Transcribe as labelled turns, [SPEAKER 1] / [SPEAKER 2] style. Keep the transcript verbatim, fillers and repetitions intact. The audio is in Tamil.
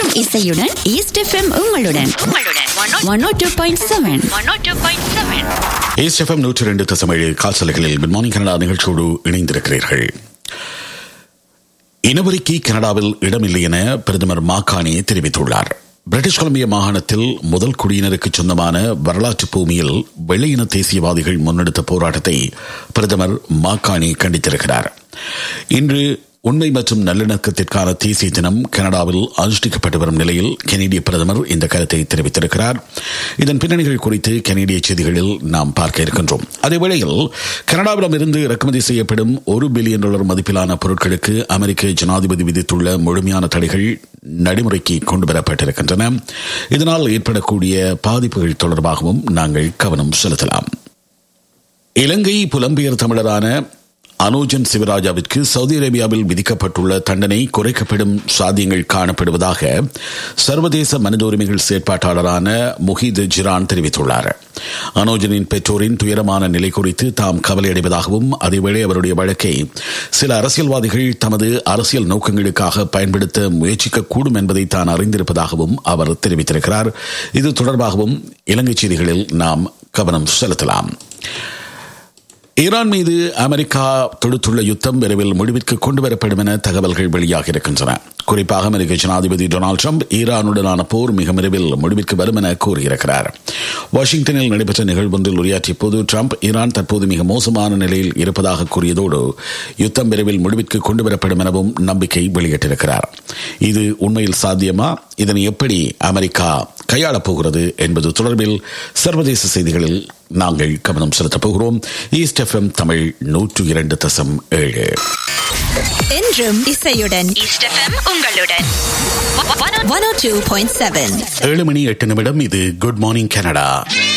[SPEAKER 1] என்றும் இசையுடன் ஈஸ்ட் எஃப்எம் உங்களுடன் ஒன் ஓ two point seven
[SPEAKER 2] east FM நூற்றி இரண்டு தசம் ஏழு கால்சலைகளில் குட் மார்னிங் கனடா நிகழ்ச்சியோடு இணைந்திருக்கிறீர்கள். இனவெறிக்கு கனடாவில் இடமில்லை என பிரதமர் மாகாணி தெரிவித்துள்ளார். பிரிட்டிஷ் கொலம்பியா மாகாணத்தில் முதல் குடியினருக்கு சொந்தமான வரலாற்று பூமியில் வெள்ளையின தேசியவாதிகள் முன்னெடுத்த போராட்டத்தை பிரதமர் மாகாணி கண்டித்திருக்கிறார். இன்று உண்மை மற்றும் நல்லிணக்கத்திற்கான தேசிய தினம் கனடாவில் அனுஷ்டிக்கப்பட்டு வரும் நிலையில் கனேடிய பிரதமர் இந்த கருத்தை தெரிவித்திருக்கிறார். இதன் பின்னணிகள் குறித்து கனேடிய செய்திகளில் நாம் பார்க்க இருக்கின்றோம். அதேவேளையில் கனடாவிடமிருந்து இறக்குமதி செய்யப்படும் ஒரு பில்லியன் டாலர் மதிப்பிலான பொருட்களுக்கு அமெரிக்க ஜனாதிபதி விதித்துள்ள முழுமையான தடைகள் நடைமுறைக்கு கொண்டுவரப்பட்டிருக்கின்றன. இதனால் ஏற்படக்கூடிய பாதிப்புகள் தொடர்பாகவும் நாங்கள் கவனம் செலுத்தலாம். இலங்கை புலம்பெயர் தமிழரான அனோஜன் சிவராஜாவிற்கு சவுதி அரேபியாவில் விதிக்கப்பட்டுள்ள தண்டனை குறைக்கப்படும் சாத்தியங்கள் காணப்படுவதாக சர்வதேச மனித உரிமைகள் செயற்பாட்டாளரான முஹித் ஜிரான் தெரிவித்துள்ளார். அனோஜனின் பெற்றோரின் துயரமான நிலை குறித்து தாம் கவலையடைவதாகவும் அதேவேளை அவருடைய வழக்கை சில அரசியல்வாதிகள் தமது அரசியல் நோக்கங்களுக்காக பயன்படுத்த முயற்சிக்கக்கூடும் என்பதை தான் அறிந்திருப்பதாகவும் அவர் தெரிவித்திருக்கிறார். இது தொடர்பாகவும் இலங்கை செய்திகளில் நாம் கவனம் செலுத்தலாம். ஈரான் மீது அமெரிக்கா தொடுத்துள்ள யுத்தம் விரைவில் முடிவிற்கு கொண்டுவரப்படும் என தகவல்கள் வெளியாக இருக்கின்றன. குறிப்பாக அமெரிக்க ஜனாதிபதி டொனால்டு டிரம்ப் ஈரானுடனான போர் மிக விரைவில் முடிவிற்கு வரும் என கூறியிருக்கிறார். வாஷிங்டனில் நடைபெற்ற நிகழ்வொன்றில் உரையாற்றிய போது டிரம்ப் ஈரான் தற்போது மிக மோசமான நிலையில் இருப்பதாக கூறியதோடு யுத்தம் விரைவில் முடிவிற்கு கொண்டுவரப்படும் எனவும் நம்பிக்கை வெளியிட்டிருக்கிறார். இது உண்மையில் சாத்தியமா? இதனை எப்படி அமெரிக்கா கையாளப் போகிறது என்பது தொடர்பில் சர்வதேச செய்திகளில் நாங்கள் கவனம் செலுத்தப் போகிறோம். ஈஸ்ட் எஃப்எம் தமிழ் நூற்று இரண்டு தசம் ஏழு
[SPEAKER 1] என்றும் இசையுடன் ஈஸ்ட் எஃப்எம் உங்களுடன் ஒன் ஓ டூ பாயிண்ட் செவன்.
[SPEAKER 2] ஏழு மணி எட்டு நிமிடம். இது குட் மார்னிங் கனடா.